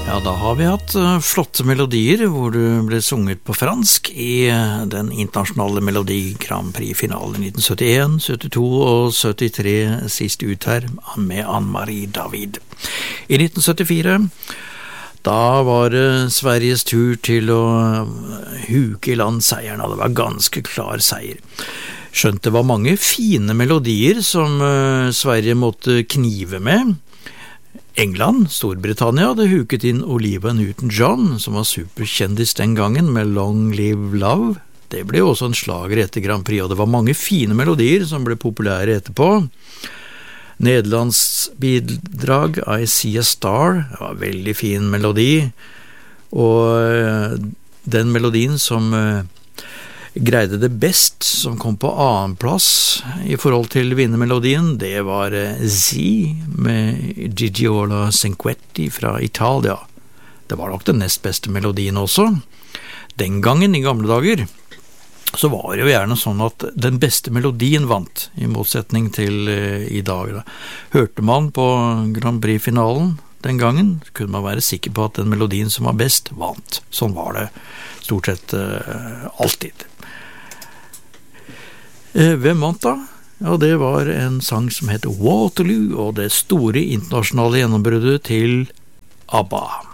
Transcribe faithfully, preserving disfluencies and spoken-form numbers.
Ja, da har vi hatt uh, flotte melodier hvor du ble sunget på fransk i uh, den internasjonale Melodi Grand Prix-finalen i nitten syttien, syttito og syttitre sist ut her med Anne-Marie David. I nitten syttifire, da var det uh, Sveriges tur til å uh, huke i land seieren, og det var ganske klar seier. Skjønt det var mange fine melodier som uh, Sverige måtte knive med. England, Storbritannia, hadde huket inn Olivia Newton-John, som var superkjendis den gangen, med Long Live Love. Det ble også en slager etter Grand Prix, og det var mange fine melodier som ble populære etterpå. Nederlands bidrag, I See a Star, det var en veldig fin melodi, og den melodien som greide det best, som kom på annen plass i forhold til vinnermelodien, det var Z med Gigiola Cinquetti fra Italia. Det var nok den nest beste melodien også. Den gangen, i gamle dager, så var det jo gjerne sånn at den beste melodien vant, i motsetning til uh, i dag. Da. Hørte man på Grand Prix-finalen den gangen, kunne man være sikker på at den melodien som var best, vant. Sånn var det stort sett uh, alltid. Hvem vant da? Ja, det var en sang som het Waterloo, og det store internasjonale gjennombruddet til ABBA.